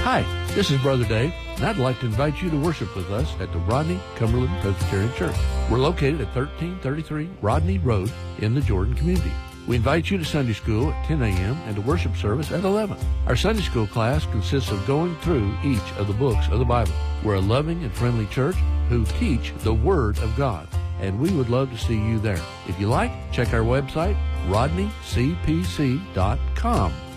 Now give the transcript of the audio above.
Hi, this is Brother Dave, and I'd like to invite you to worship with us at the Rodney Cumberland Presbyterian Church. We're located at 1333 Rodney Road in the Jordan community. We invite you to Sunday school at 10 a.m. and to worship service at 11. Our Sunday school class consists of going through each of the books of the Bible. We're a loving and friendly church who teach the Word of God, and we would love to see you there. If you like, check our website, rodneycpc.com.